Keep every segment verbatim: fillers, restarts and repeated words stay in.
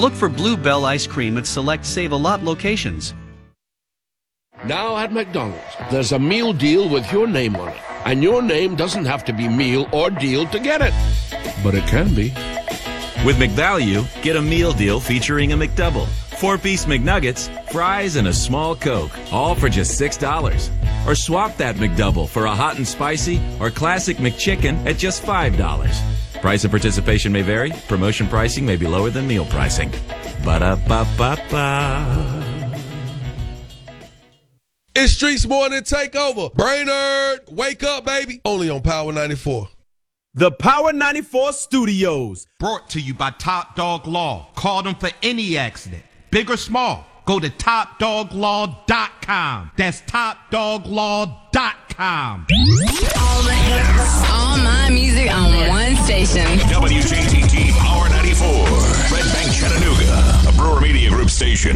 Look for Blue Bell ice cream at select Save-A-Lot locations. Now at McDonald's, there's a meal deal with your name on it. And your name doesn't have to be meal or deal to get it. But it can be. With McValue, get a meal deal featuring a McDouble, four-piece McNuggets, fries, and a small Coke, all for just six dollars. Or swap that McDouble for a hot and spicy or classic McChicken at just five dollars. Price and participation may vary. Promotion pricing may be lower than meal pricing. Ba-da-ba-ba-ba. It's Streets Morning Takeover. Brainerd, wake up, baby. Only on Power ninety-four. The Power ninety-four Studios. Brought to you by Top Dog Law. Call them for any accident, big or small. Go to top dog law dot com. That's top dog law dot com. All the hits, all my music on one station. W J T T Power ninety-four. Red Bank, Chattanooga. A Brewer Media Group station.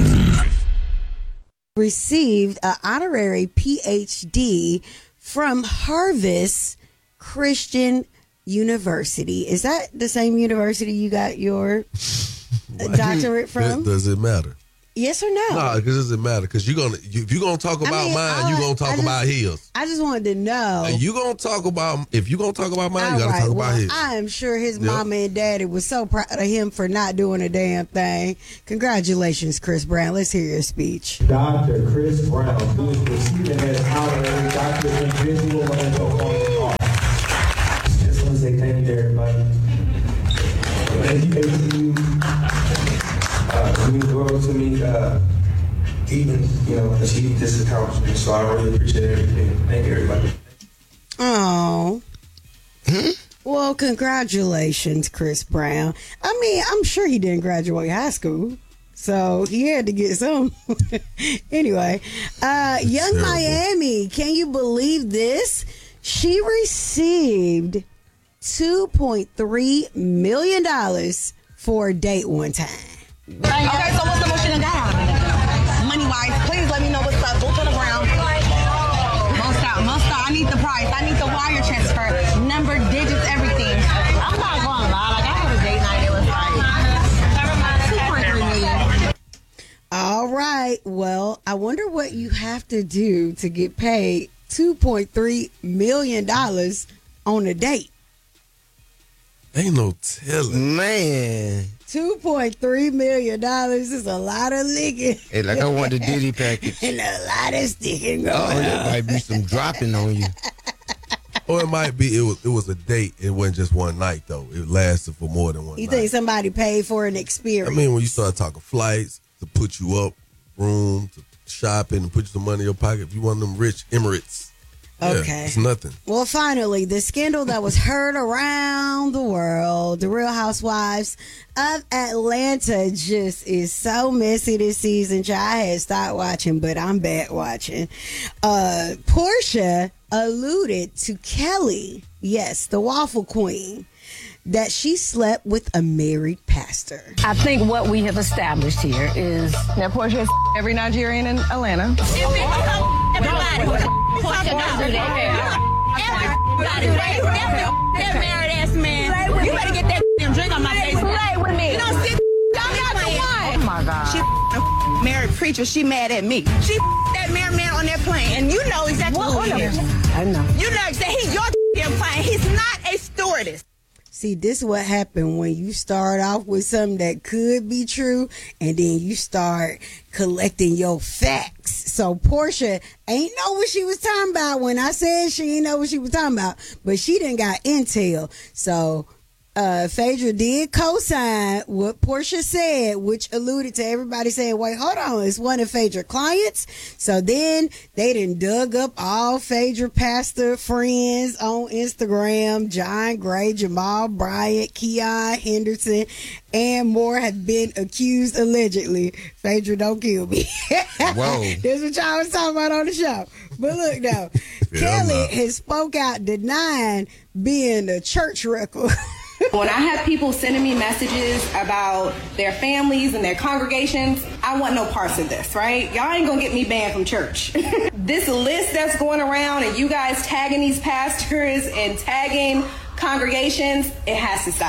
Received an honorary P H D from Harvest Christian University. Is that the same university you got your doctorate from? Does it matter? Yes or no? No, because it doesn't matter. Because you're gonna, you, if you're gonna talk about I mean, mine, you're gonna talk just, about his. I just wanted to know. And you gonna talk about if you're gonna talk about mine, All you gotta right, talk well, about his. I am sure his yep. mama and daddy was so proud of him for not doing a damn thing. Congratulations, Chris Brown. Let's hear your speech. Doctor Chris Brown, who is receiving his honorary doctorate in visual and performing arts. Just want to say thank you to everybody. Thank you, H B U. Uh, it means the world to me, uh, even, you know, achieve this accomplishment. So I really appreciate everything. Thank you, everybody. Oh. Hmm? Well, congratulations, Chris Brown. I mean, I'm sure he didn't graduate high school, so he had to get some. Anyway, uh, Young terrible. Miami, can you believe this? She received two point three million dollars for a date one time. Okay, so what's the motion of God? Money-wise, please let me know what's up. Go to the ground. Most out, most out. I need the price. I need the wire transfer. Number, digits, everything. I'm not going to lie. Like, I had a date night. It was like two point three million. All right. Well, I wonder what you have to do to get paid two point three million dollars on a date. Ain't no telling. Man. two point three million dollars is a lot of licking. Hey, like I want the Diddy package. And a lot of sticking going oh, on. There might be some dropping on you. Or it might be, it was it was a date. It wasn't just one night, though. It lasted for more than one you night. You think somebody paid for an experience? I mean, when you start talking flights, to put you up, room, to shopping, and put you some money in your pocket, if you want them rich Emirates. Okay. Yeah, it's nothing. Well, finally, the scandal that was heard around the world, the Real Housewives of Atlanta just is so messy this season. I had stopped watching, but I'm back watching. Uh, Portia alluded to Kelly, yes, the waffle queen, that she slept with a married pastor. I think what we have established here is that Portia is every Nigerian in Atlanta. Everybody. Portia don't do that. Everybody. That married ass man. You better get that damn drink on my face. Play with me. You don't sit down there to one. Oh my God. She married preacher. She mad at me. She that married man on that plane, and you know exactly what who he is. I know. You know exactly. He's your damn plane. He's not a stewardess. See, this is what happened when you start off with something that could be true, and then you start collecting your facts. So Portia ain't know what she was talking about when I said she ain't know what she was talking about, but she didn't got intel. So uh, Phaedra did co-sign what Portia said, which alluded to everybody saying, wait, hold on, it's one of Phaedra clients. So then they done dug up all Phaedra pastor friends on Instagram. John Gray, Jamal Bryant, Keon Henderson, and more have been accused allegedly. Phaedra, don't kill me. Whoa. That's what y'all was talking about on the show. But look now, yeah, Kelly has spoke out denying being a church wrecker. When I have people sending me messages about their families and their congregations, I want no parts of this, right? Y'all ain't gonna get me banned from church. This list that's going around and you guys tagging these pastors and tagging congregations, it has to stop.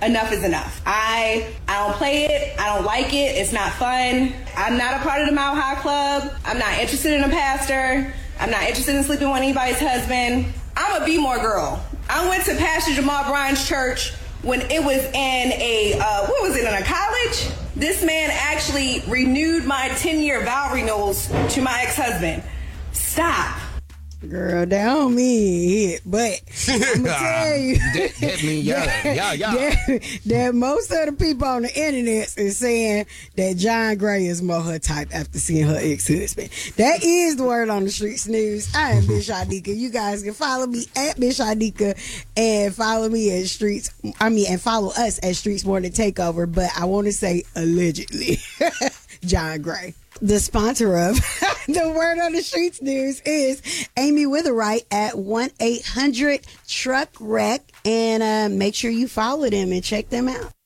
enough is enough. I I don't play it. I don't like it. It's not fun. I'm not a part of the Mile High Club. I'm not interested in a pastor. I'm not interested in sleeping with anybody's husband. I'm a Be More girl. I went to Pastor Jamal Bryan's church when it was in a, uh, what was it, in a college? This man actually renewed my ten-year vow renewals to my ex-husband. Stop. Girl, that don't mean it, but I'm gonna tell you that, that mean y'all, y'all, y'all. That, that most of the people on the internet is saying that John Gray is more her type after seeing her ex-husband. That is the word on the streets news. I am Bish Adika. You guys can follow me at Bish Adika and follow me at Streets. I mean, and follow us at Streets Morning Takeover. But I want to say allegedly, John Gray. The sponsor of the Word on the Streets News is Amy Witherite at one eight hundred truck wreck. And uh, make sure you follow them and check them out.